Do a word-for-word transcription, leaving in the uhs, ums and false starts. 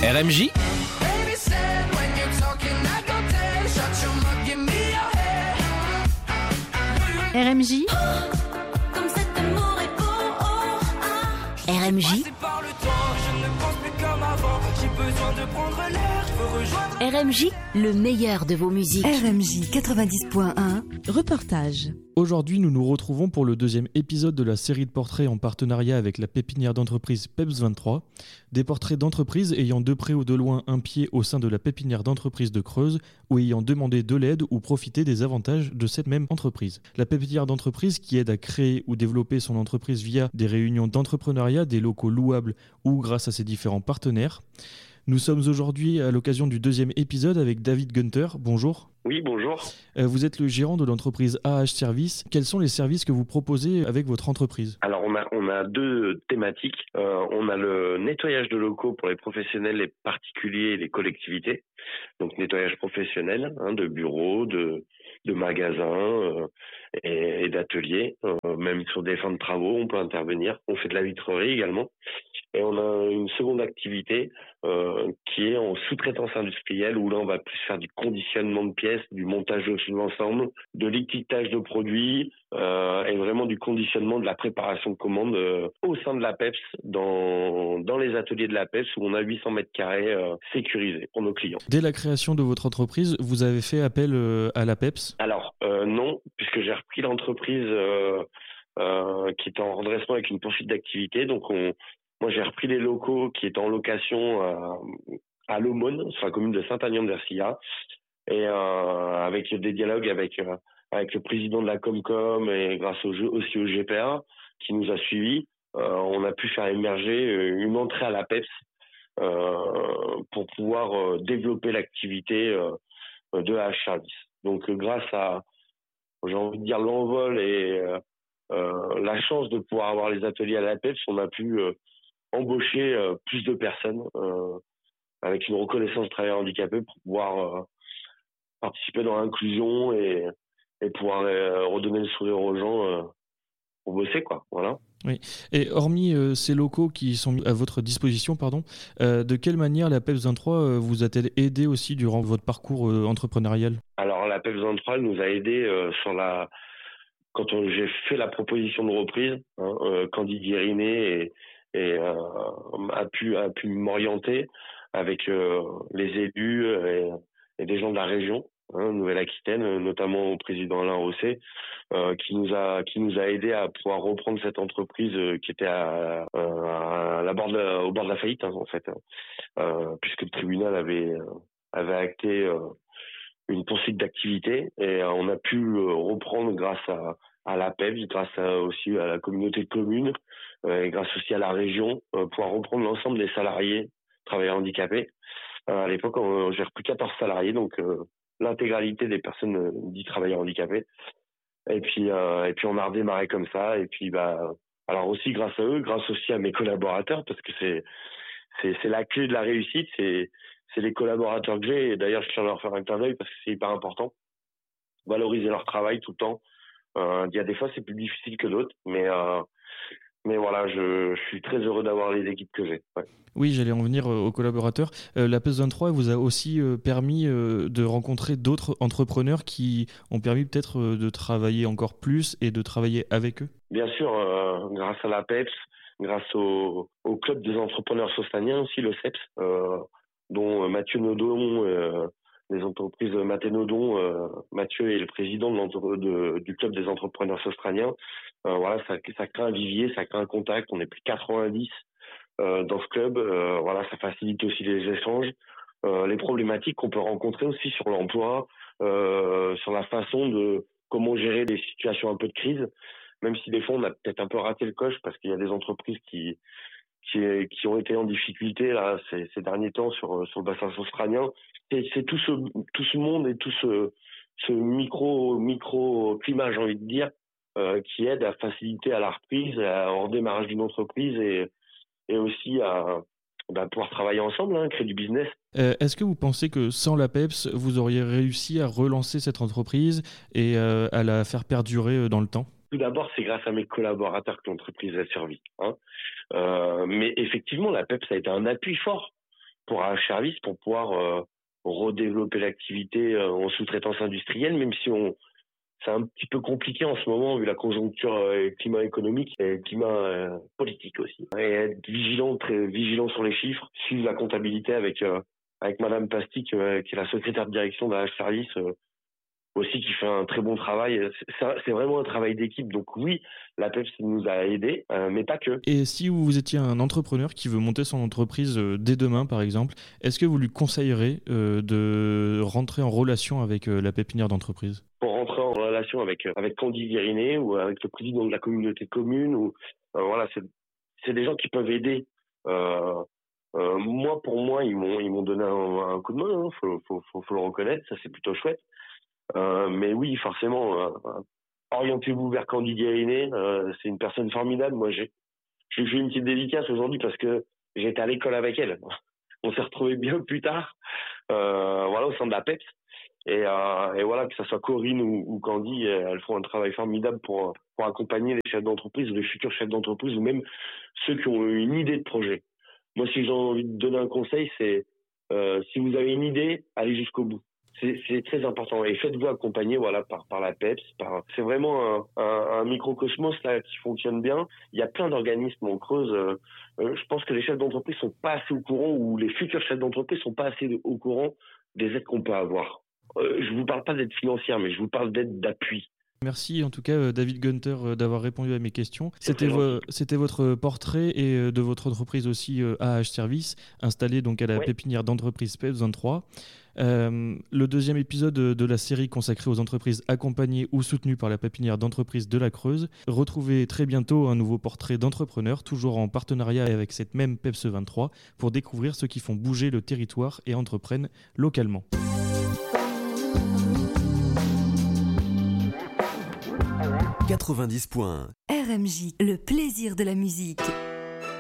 R M J R M J R M J R M J, le meilleur de vos musiques. R M J quatre-vingt-dix point un, reportage. Aujourd'hui, nous nous retrouvons pour le deuxième épisode de la série de portraits en partenariat avec la pépinière d'entreprise Peps vingt-trois. Des portraits d'entreprises ayant de près ou de loin un pied au sein de la pépinière d'entreprise de Creuse ou ayant demandé de l'aide ou profité des avantages de cette même entreprise. La pépinière d'entreprise qui aide à créer ou développer son entreprise via des réunions d'entrepreneuriat, des locaux louables ou grâce à ses différents partenaires. Nous sommes aujourd'hui à l'occasion du deuxième épisode avec David Gunter. Bonjour. Oui, bonjour. Euh, vous êtes le gérant de l'entreprise A H Service. Quels sont les services que vous proposez avec votre entreprise ? Alors, on a, on a deux thématiques. Euh, on a le nettoyage de locaux pour les professionnels, les particuliers et les collectivités. Donc, nettoyage professionnel, hein, de bureaux, de, de magasins euh, et, et d'ateliers. Euh, même sur des fins de travaux, on peut intervenir. On fait de la vitrerie également. Et on a une seconde activité euh, qui est en sous-traitance industrielle où là, on va plus faire du conditionnement de pièces, du montage de l'ensemble, de l'étiquetage de produits euh, et vraiment du conditionnement de la préparation de commandes euh, au sein de la Peps, dans, dans les ateliers de la Peps où on a huit cents mètres carrés euh, sécurisés pour nos clients. Dès la création de votre entreprise, vous avez fait appel euh, à la Peps ? Alors, euh, non, puisque j'ai repris l'entreprise euh, euh, qui est en redressement avec une poursuite d'activité. Donc, on Moi, j'ai repris les locaux qui étaient en location à, à l'Aumône, sur la commune de Saint-Aignan-de-Versilla, et euh, avec des dialogues avec euh, avec le président de la Comcom et grâce au, aussi au G P A qui nous a suivis, euh, on a pu faire émerger une entrée à la Peps euh, pour pouvoir euh, développer l'activité euh, de A H Service. Donc, euh, grâce à, j'ai envie de dire, l'envol et euh, euh, la chance de pouvoir avoir les ateliers à la Peps, on a pu euh, embaucher euh, plus de personnes euh, avec une reconnaissance de travailleurs handicapés pour pouvoir euh, participer dans l'inclusion et, et pouvoir euh, redonner le sourire aux gens euh, pour bosser, quoi. Voilà. Oui. Et hormis euh, ces locaux qui sont mis à votre disposition, pardon, euh, de quelle manière la Peps vingt-trois euh, vous a-t-elle aidé aussi durant votre parcours euh, entrepreneurial ? Alors la Peps vingt-trois elle nous a aidé euh, sur la quand on, j'ai fait la proposition de reprise, hein, euh, Candide Guérinet et et euh, a pu a pu m'orienter avec euh, les élus et, et des gens de la région, hein, Nouvelle-Aquitaine, notamment au président Alain Rosset, euh, qui nous a qui nous a aidé à pouvoir reprendre cette entreprise euh, qui était à, à la bord de la, au bord de la faillite, hein, en fait, euh, puisque le tribunal avait avait acté euh, une poursuite d'activité et euh, on a pu euh, reprendre grâce à à la Peps, grâce à, aussi à la communauté de communes euh, et grâce aussi à la région, euh, pouvoir reprendre l'ensemble des salariés travailleurs handicapés. Euh, à l'époque, on gère plus quatorze salariés, donc euh, l'intégralité des personnes euh, dites travailleurs handicapés. Et puis, euh, et puis on a redémarré comme ça. Et puis, bah, alors aussi grâce à eux, grâce aussi à mes collaborateurs, parce que c'est c'est, c'est la clé de la réussite, c'est c'est les collaborateurs que j'ai. Et d'ailleurs, je tiens à leur faire un clin d'œil parce que c'est hyper important. Valoriser leur travail tout le temps. Euh, il y a des fois c'est plus difficile que d'autres, mais euh, mais voilà, je, je suis très heureux d'avoir les équipes que j'ai. Ouais. Oui, j'allais en venir euh, aux collaborateurs. Euh, la Peps vingt-trois vous a aussi euh, permis euh, de rencontrer d'autres entrepreneurs qui ont permis peut-être euh, de travailler encore plus et de travailler avec eux. Bien sûr, euh, grâce à la Peps, grâce au, au club des entrepreneurs sostaniens aussi, le C E P S, euh, dont Mathieu Nodon. Euh, les entreprises Mathénodon, euh, Mathieu est le président de de, du club des entrepreneurs australiens. Euh, voilà, ça, ça crée un vivier, ça crée un contact. On est plus de quatre-vingt-dix euh, dans ce club. Euh, voilà, ça facilite aussi les échanges, euh, les problématiques qu'on peut rencontrer aussi sur l'emploi, euh, sur la façon de comment gérer des situations un peu de crise. Même si des fois on a peut-être un peu raté le coche parce qu'il y a des entreprises qui qui, qui ont été en difficulté là ces, ces derniers temps sur sur le bassin australien. C'est, c'est tout ce tout ce monde et tout ce ce micro micro climat, j'ai envie de dire, euh, qui aide à faciliter à la reprise, à, au redémarrage d'une entreprise et et aussi à bah, pouvoir travailler ensemble, hein, créer du business. Euh, est-ce que vous pensez que sans la Peps, vous auriez réussi à relancer cette entreprise et euh, à la faire perdurer dans le temps ? Tout d'abord, c'est grâce à mes collaborateurs que l'entreprise a servi. Hein. Euh, mais effectivement, la Peps a été un appui fort pour A H Service pour pouvoir euh, redévelopper l'activité euh, en sous-traitance industrielle, même si on c'est un petit peu compliqué en ce moment vu la conjoncture euh, climat économique et climat euh, politique aussi. Et être vigilant, très vigilant sur les chiffres, suivre la comptabilité avec euh, avec Madame Pastic, euh, qui est la secrétaire de direction d'A H Service, euh, aussi qui fait un très bon travail. C'est, c'est vraiment un travail d'équipe. Donc oui, la P E P S nous a aidés, euh, mais pas que. Et si vous étiez un entrepreneur qui veut monter son entreprise euh, dès demain, par exemple, est-ce que vous lui conseillerez euh, de rentrer en relation avec euh, la pépinière d'entreprise ? Pour rentrer en relation avec avec Candy Guérinet ou avec le président de la communauté de communes, ou euh, voilà, c'est c'est des gens qui peuvent aider. Euh, euh, moi, pour moi, ils m'ont ils m'ont donné un, un coup de main. Hein, faut, faut faut faut le reconnaître, ça c'est plutôt chouette. Euh, mais oui, forcément, euh, orientez-vous vers Candy Guérinet. Euh, c'est une personne formidable. Moi, j'ai, j'ai fait une petite dédicace aujourd'hui parce que j'étais à l'école avec elle. On s'est retrouvés bien plus tard, euh, voilà, au sein de la P E P S. Et, euh, et voilà, que ça soit Corinne ou, ou Candy, elles font un travail formidable pour pour accompagner les chefs d'entreprise, les futurs chefs d'entreprise ou même ceux qui ont une idée de projet. Moi, si j'ai envie de donner un conseil, c'est euh, si vous avez une idée, allez jusqu'au bout. C'est, c'est très important et faites-vous accompagner voilà par par la P E P S. Par, c'est vraiment un, un, un microcosmos là qui fonctionne bien. Il y a plein d'organismes en Creuse. Euh, euh, je pense que les chefs d'entreprise sont pas assez au courant ou les futurs chefs d'entreprise sont pas assez au courant des aides qu'on peut avoir. Euh, je vous parle pas d'aide financière, mais je vous parle d'aide d'appui. Merci en tout cas David Gunter d'avoir répondu à mes questions. C'était, vo- c'était votre portrait et de votre entreprise aussi A H Service, installée donc à la ouais. pépinière d'entreprise P E P S vingt-trois. Euh, le deuxième épisode de la série consacrée aux entreprises accompagnées ou soutenues par la pépinière d'entreprise de la Creuse. Retrouvez très bientôt un nouveau portrait d'entrepreneur, toujours en partenariat avec cette même P E P S vingt-trois, pour découvrir ceux qui font bouger le territoire et entreprennent localement. quatre-vingt-dix point un R M J, le plaisir de la musique.